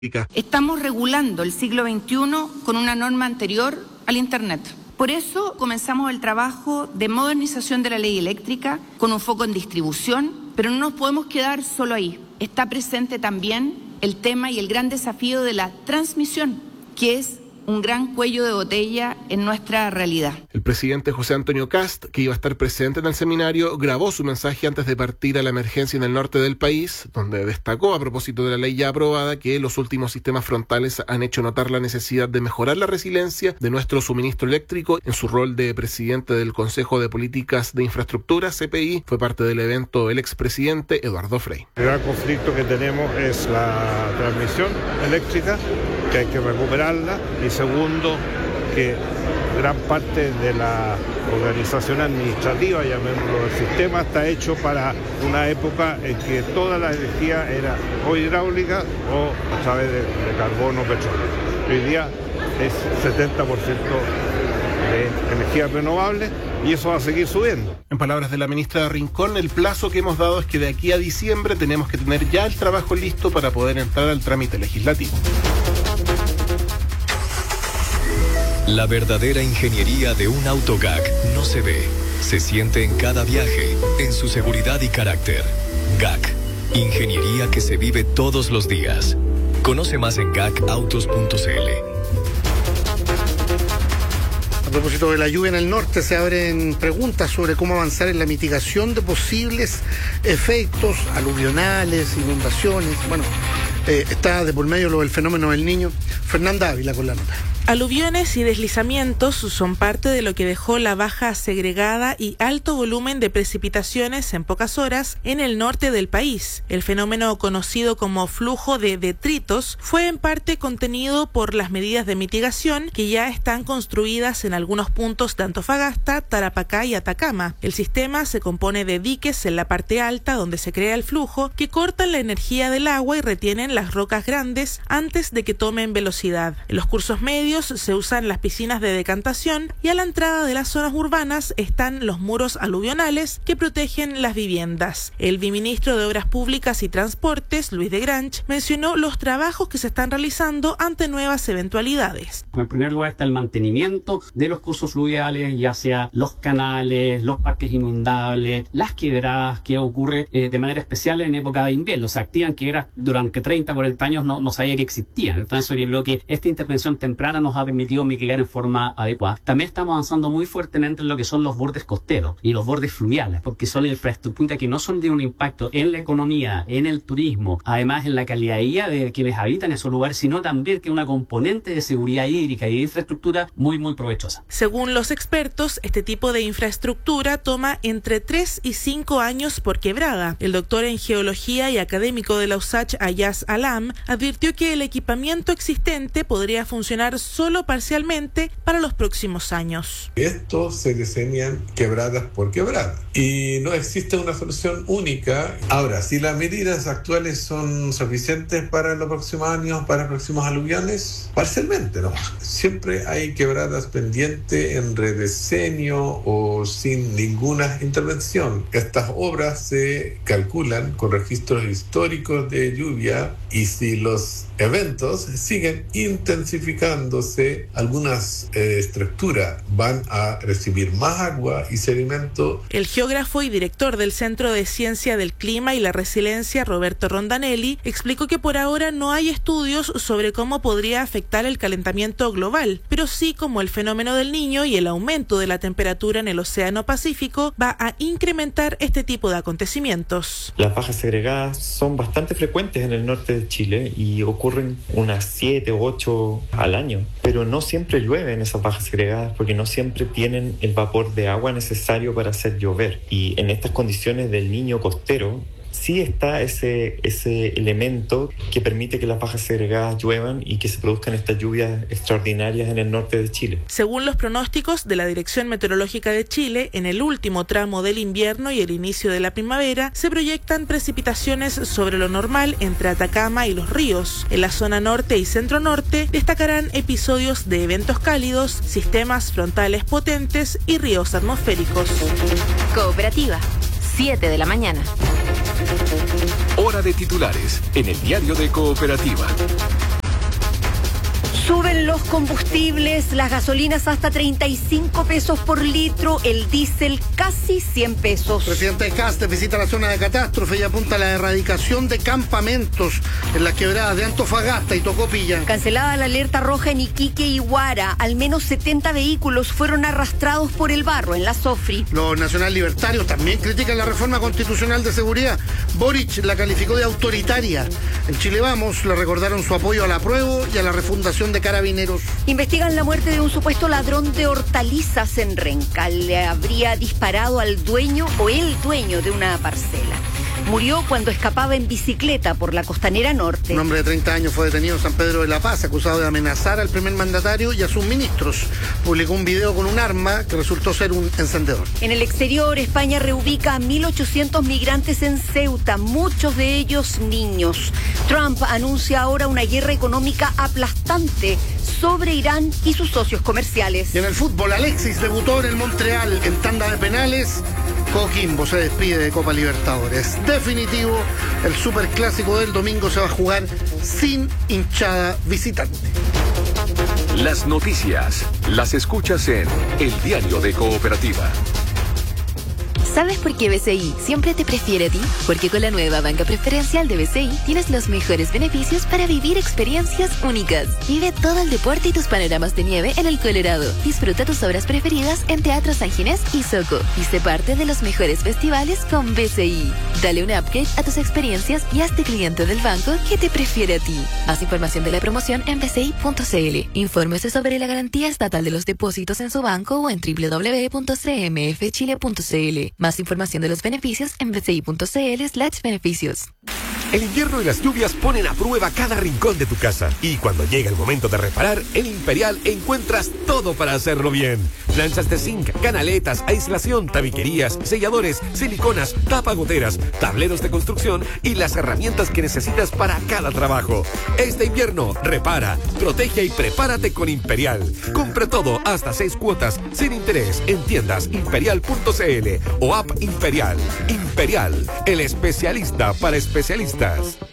Estamos regulando el siglo XXI con una norma anterior al Internet. Por eso comenzamos el trabajo de modernización de la ley eléctrica con un foco en distribución, pero no nos podemos quedar solo ahí. Está presente también el tema y el gran desafío de la transmisión, que es un gran cuello de botella en nuestra realidad. El presidente José Antonio Kast, que iba a estar presente en el seminario, grabó su mensaje antes de partir a la emergencia en el norte del país, donde destacó a propósito de la ley ya aprobada que los últimos sistemas frontales han hecho notar la necesidad de mejorar la resiliencia de nuestro suministro eléctrico. En su rol de presidente del Consejo de Políticas de Infraestructura, CPI, fue parte del evento el expresidente Eduardo Frei. El gran conflicto que tenemos es la transmisión eléctrica, que hay que recuperarla, y segundo, que gran parte de la organización administrativa, llamémoslo, del sistema, está hecho para una época en que toda la energía era o hidráulica o a través de carbono o petróleo. Hoy día es 70% de energía renovable y eso va a seguir subiendo. En palabras de la ministra Rincón, el plazo que hemos dado es que de aquí a diciembre tenemos que tener ya el trabajo listo para poder entrar al trámite legislativo. La verdadera ingeniería de un auto GAC no se ve, se siente en cada viaje, en su seguridad y carácter. GAC, ingeniería que se vive todos los días. Conoce más en gacautos.cl. A propósito de la lluvia en el norte, se abren preguntas sobre cómo avanzar en la mitigación de posibles efectos aluvionales, inundaciones. Bueno, está de por medio lo del fenómeno del Niño. Fernanda Ávila con la nota. Aluviones y deslizamientos son parte de lo que dejó la baja segregada y alto volumen de precipitaciones en pocas horas en el norte del país. El fenómeno conocido como flujo de detritos fue en parte contenido por las medidas de mitigación que ya están construidas en algunos puntos de Antofagasta, Tarapacá y Atacama. El sistema se compone de diques en la parte alta donde se crea el flujo que cortan la energía del agua y retienen las rocas grandes antes de que tomen velocidad. En los cursos medios se usan las piscinas de decantación y a la entrada de las zonas urbanas están los muros aluvionales que protegen las viviendas. El viceministro de Obras Públicas y Transportes, Luis de Granch, mencionó los trabajos que se están realizando ante nuevas eventualidades. En primer lugar está el mantenimiento de los cursos fluviales, ya sea los canales, los parques inundables, las quebradas, que ocurre de manera especial en época de invierno. Se activan quebradas durante 30, 40 años, no sabía que existían. Entonces, yo creo que esta intervención temprana nos ha permitido mitigar en forma adecuada. También estamos avanzando muy fuertemente en lo que son los bordes costeros y los bordes fluviales, porque son infraestructuras que no son de un impacto en la economía, en el turismo, además en la calidad de vida de quienes habitan esos lugares, sino también que es una componente de seguridad hídrica y de infraestructura muy, muy provechosa. Según los expertos, este tipo de infraestructura toma entre 3 y 5 años por quebrada. El doctor en geología y académico de la USACH, Ayaz Alam, advirtió que el equipamiento existente podría funcionar solo parcialmente para los próximos años. Esto se diseñan quebradas por quebrada y no existe una solución única. Ahora, si las medidas actuales son suficientes para los próximos años, para los próximos aluviones, parcialmente, ¿no? Siempre hay quebradas pendientes en rediseño o sin ninguna intervención. Estas obras se calculan con registros históricos de lluvia y si los eventos siguen intensificándose, algunas estructuras van a recibir más agua y sedimento. El geógrafo y director del Centro de Ciencia del Clima y la Resiliencia, Roberto Rondanelli, explicó que por ahora no hay estudios sobre cómo podría afectar el calentamiento global, pero sí como el fenómeno del Niño y el aumento de la temperatura en el Océano Pacífico va a incrementar este tipo de acontecimientos. Las bajas segregadas son bastante frecuentes en el norte de Chile y ocurren unas 7 u 8 al año, pero no siempre llueve en esas bajas segregadas porque no siempre tienen el vapor de agua necesario para hacer llover. Y en estas condiciones del Niño costero sí está ese elemento que permite que las bajas segregadas lluevan y que se produzcan estas lluvias extraordinarias en el norte de Chile. Según los pronósticos de la Dirección Meteorológica de Chile, en el último tramo del invierno y el inicio de la primavera se proyectan precipitaciones sobre lo normal entre Atacama y Los Ríos. En la zona norte y centro norte destacarán episodios de eventos cálidos, sistemas frontales potentes y ríos atmosféricos. Cooperativa, 7 de la mañana. Hora de titulares en el diario de Cooperativa. Suben los combustibles, las gasolinas hasta 35 pesos por litro, el diésel casi 100 pesos. Presidente Kast visita la zona de catástrofe y apunta a la erradicación de campamentos en las quebradas de Antofagasta y Tocopilla. Cancelada la alerta roja en Iquique y Huara, al menos 70 vehículos fueron arrastrados por el barro en la Sofri. Los nacional libertarios también critican la reforma constitucional de seguridad. Boric la calificó de autoritaria. En Chile Vamos le recordaron su apoyo al apruebo y a la refundación de Carabineros. Investigan la muerte de un supuesto ladrón de hortalizas en Renca. Le habría disparado al dueño o el dueño de una parcela. Murió cuando escapaba en bicicleta por la Costanera Norte. Un hombre de 30 años fue detenido en San Pedro de la Paz, acusado de amenazar al primer mandatario y a sus ministros. Publicó un video con un arma que resultó ser un encendedor. En el exterior, España reubica a 1.800 migrantes en Ceuta, muchos de ellos niños. Trump anuncia ahora una guerra económica aplastante sobre Irán y sus socios comerciales. Y en el fútbol, Alexis debutó en el Montreal en tanda de penales. Coquimbo se despide de Copa Libertadores. Definitivo, el superclásico del domingo se va a jugar sin hinchada visitante. Las noticias las escuchas en El Diario de Cooperativa. ¿Sabes por qué BCI siempre te prefiere a ti? Porque con la nueva banca preferencial de BCI tienes los mejores beneficios para vivir experiencias únicas. Vive todo el deporte y tus panoramas de nieve en el Colorado. Disfruta tus obras preferidas en Teatro San Ginés y Soco. Y sé parte de los mejores festivales con BCI. Dale un upgrade a tus experiencias y hazte cliente del banco que te prefiere a ti. Haz información de la promoción en bci.cl. Infórmese sobre la garantía estatal de los depósitos en su banco o en www.cmfchile.cl. Más información de los beneficios en bci.cl/beneficios. El invierno y las lluvias ponen a prueba cada rincón de tu casa. Y cuando llega el momento de reparar, en Imperial encuentras todo para hacerlo bien. Planchas de zinc, canaletas, aislación, tabiquerías, selladores, siliconas, tapagoteras, tableros de construcción y las herramientas que necesitas para cada trabajo. Este invierno, repara, protege y prepárate con Imperial. Compre todo hasta 6 cuotas sin interés en tiendas imperial.cl o app Imperial. Imperial, el especialista para especialistas.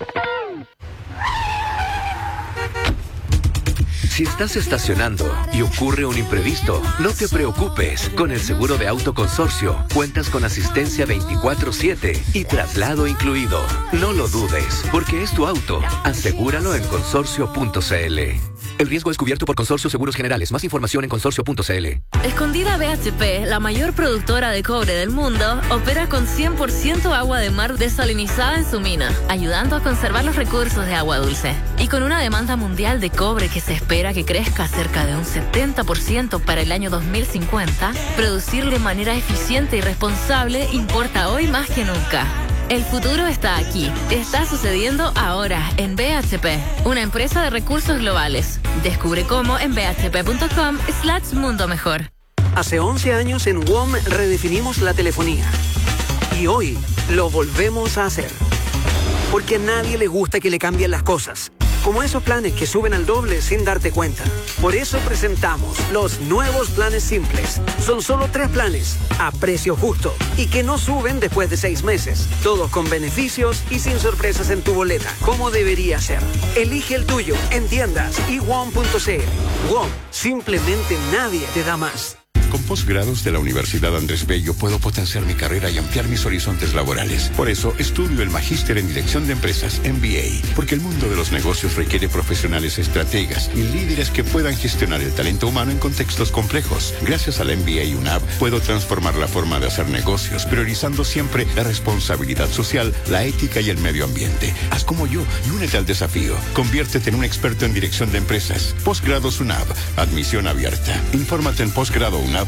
Si estás estacionando y ocurre un imprevisto, no te preocupes. Con el seguro de auto Consorcio, cuentas con asistencia 24/7 y traslado incluido. No lo dudes, porque es tu auto. Asegúralo en consorcio.cl. El riesgo es cubierto por Consorcio Seguros Generales. Más información en consorcio.cl. Escondida BHP, la mayor productora de cobre del mundo, opera con 100% agua de mar desalinizada en su mina, ayudando a conservar los recursos de agua dulce. Y con una demanda mundial de cobre que se espera que crezca cerca de un 70% para el año 2050, producir de manera eficiente y responsable importa hoy más que nunca. El futuro está aquí. Está sucediendo ahora en BHP, una empresa de recursos globales. Descubre cómo en bhp.com/mundo mejor. Hace 11 años en WOM redefinimos la telefonía. Y hoy lo volvemos a hacer. Porque a nadie le gusta que le cambien las cosas. Como esos planes que suben al doble sin darte cuenta. Por eso presentamos los nuevos planes simples. Son solo 3 planes, a precio justo, y que no suben después de 6 meses. Todos con beneficios y sin sorpresas en tu boleta, como debería ser. Elige el tuyo en tiendas y WOM.cl. WOM, simplemente nadie te da más. Con posgrados de la Universidad Andrés Bello puedo potenciar mi carrera y ampliar mis horizontes laborales. Por eso estudio el Magíster en Dirección de Empresas, MBA, porque el mundo de los negocios requiere profesionales estrategas y líderes que puedan gestionar el talento humano en contextos complejos. Gracias al MBA UNAV puedo transformar la forma de hacer negocios, priorizando siempre la responsabilidad social, la ética y el medio ambiente. Haz como yo y únete al desafío. Conviértete en un experto en dirección de empresas. Posgrados UNAV. Admisión abierta. Infórmate en posgradounab.cl.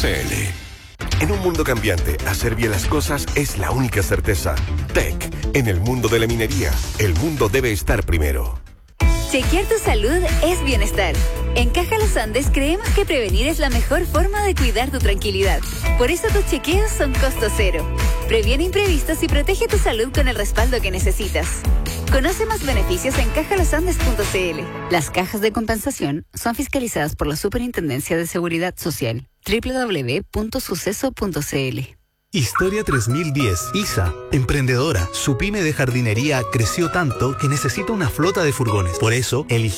En un mundo cambiante, hacer bien las cosas es la única certeza. TEC, en el mundo de la minería, el mundo debe estar primero. Chequear tu salud es bienestar. En Caja Los Andes creemos que prevenir es la mejor forma de cuidar tu tranquilidad. Por eso tus chequeos son costo cero. Previene imprevistos y protege tu salud con el respaldo que necesitas. Conoce más beneficios en cajalosandes.cl. Las cajas de compensación son fiscalizadas por la Superintendencia de Seguridad Social. www.suceso.cl. Historia 3010. Isa, emprendedora. Su pyme de jardinería creció tanto que necesita una flota de furgones. Por eso, eligió